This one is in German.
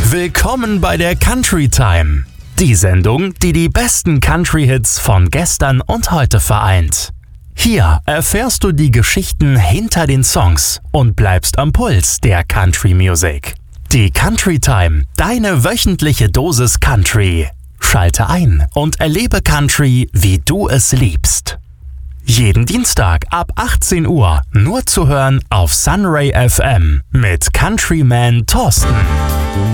Willkommen bei der Country Time. Die Sendung, die die besten Country-Hits von gestern und heute vereint. Hier erfährst du die Geschichten hinter den Songs und bleibst am Puls der Country Music. Die Country Time, deine wöchentliche Dosis Country. Schalte ein und erlebe Country, wie du es liebst. Jeden Dienstag ab 18 Uhr nur zu hören auf Sunray FM mit Countryman Thorsten.